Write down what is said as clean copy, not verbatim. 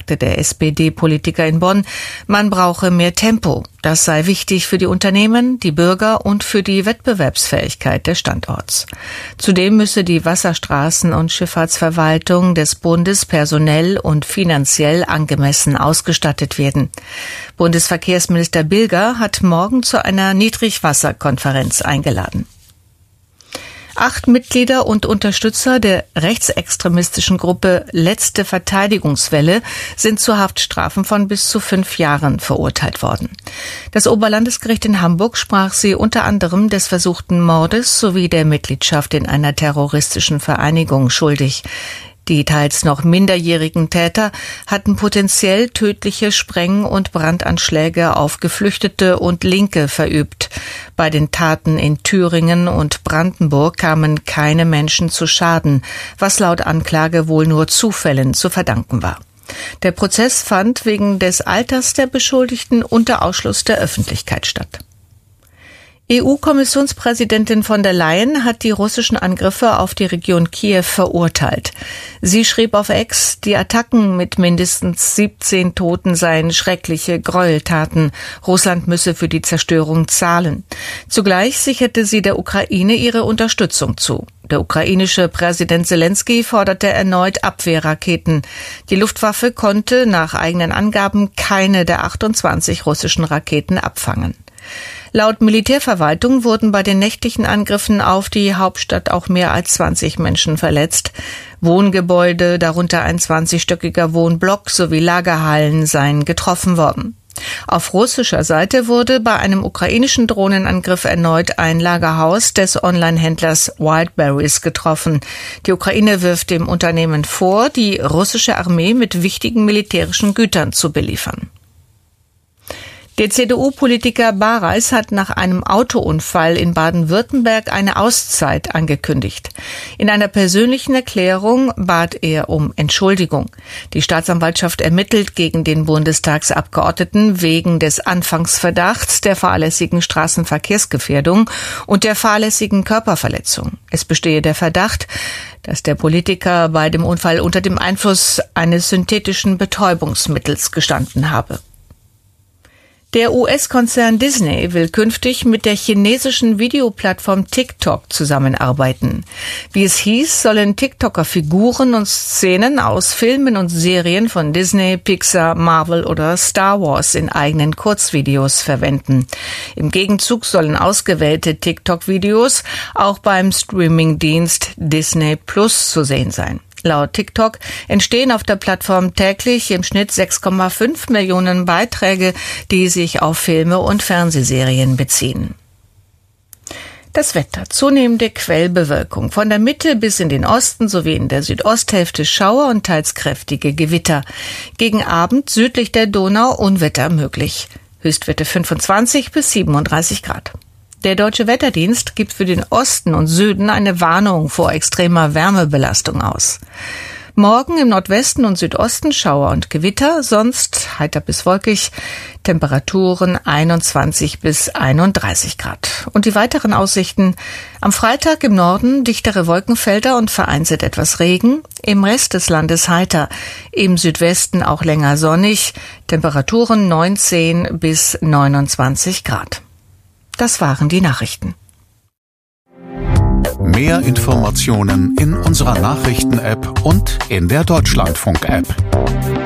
sagte der SPD-Politiker in Bonn, man brauche mehr Tempo. Das sei wichtig für die Unternehmen, die Bürger und für die Wettbewerbsfähigkeit des Standorts. Zudem müsse die Wasserstraßen- und Schifffahrtsverwaltung des Bundes personell und finanziell angemessen ausgestattet werden. Bundesverkehrsminister Bilger hat morgen zu einer Niedrigwasserkonferenz eingeladen. 8 Mitglieder und Unterstützer der rechtsextremistischen Gruppe Letzte Verteidigungswelle sind zu Haftstrafen von bis zu 5 Jahren verurteilt worden. Das Oberlandesgericht in Hamburg sprach sie unter anderem des versuchten Mordes sowie der Mitgliedschaft in einer terroristischen Vereinigung schuldig. Die teils noch minderjährigen Täter hatten potenziell tödliche Spreng- und Brandanschläge auf Geflüchtete und Linke verübt. Bei den Taten in Thüringen und Brandenburg kamen keine Menschen zu Schaden, was laut Anklage wohl nur Zufällen zu verdanken war. Der Prozess fand wegen des Alters der Beschuldigten unter Ausschluss der Öffentlichkeit statt. EU-Kommissionspräsidentin von der Leyen hat die russischen Angriffe auf die Region Kiew verurteilt. Sie schrieb auf X, die Attacken mit mindestens 17 Toten seien schreckliche Gräueltaten. Russland müsse für die Zerstörung zahlen. Zugleich sicherte sie der Ukraine ihre Unterstützung zu. Der ukrainische Präsident Selenskyj forderte erneut Abwehrraketen. Die Luftwaffe konnte nach eigenen Angaben keine der 28 russischen Raketen abfangen. Laut Militärverwaltung wurden bei den nächtlichen Angriffen auf die Hauptstadt auch mehr als 20 Menschen verletzt. Wohngebäude, darunter ein 20-stöckiger Wohnblock sowie Lagerhallen seien getroffen worden. Auf russischer Seite wurde bei einem ukrainischen Drohnenangriff erneut ein Lagerhaus des Online-Händlers Wildberries getroffen. Die Ukraine wirft dem Unternehmen vor, die russische Armee mit wichtigen militärischen Gütern zu beliefern. Der CDU-Politiker Bareis hat nach einem Autounfall in Baden-Württemberg eine Auszeit angekündigt. In einer persönlichen Erklärung bat er um Entschuldigung. Die Staatsanwaltschaft ermittelt gegen den Bundestagsabgeordneten wegen des Anfangsverdachts der fahrlässigen Straßenverkehrsgefährdung und der fahrlässigen Körperverletzung. Es bestehe der Verdacht, dass der Politiker bei dem Unfall unter dem Einfluss eines synthetischen Betäubungsmittels gestanden habe. Der US-Konzern Disney will künftig mit der chinesischen Videoplattform TikTok zusammenarbeiten. Wie es hieß, sollen TikToker Figuren und Szenen aus Filmen und Serien von Disney, Pixar, Marvel oder Star Wars in eigenen Kurzvideos verwenden. Im Gegenzug sollen ausgewählte TikTok-Videos auch beim Streamingdienst Disney Plus zu sehen sein. Laut TikTok entstehen auf der Plattform täglich im Schnitt 6,5 Millionen Beiträge, die sich auf Filme und Fernsehserien beziehen. Das Wetter. Zunehmende Quellbewölkung. Von der Mitte bis in den Osten sowie in der Südosthälfte Schauer und teils kräftige Gewitter. Gegen Abend südlich der Donau Unwetter möglich. Höchstwerte 25 bis 37 Grad. Der Deutsche Wetterdienst gibt für den Osten und Süden eine Warnung vor extremer Wärmebelastung aus. Morgen im Nordwesten und Südosten Schauer und Gewitter, sonst heiter bis wolkig, Temperaturen 21 bis 31 Grad. Und die weiteren Aussichten: am Freitag im Norden dichtere Wolkenfelder und vereinzelt etwas Regen, im Rest des Landes heiter, im Südwesten auch länger sonnig, Temperaturen 19 bis 29 Grad. Das waren die Nachrichten. Mehr Informationen in unserer Nachrichten-App und in der Deutschlandfunk-App.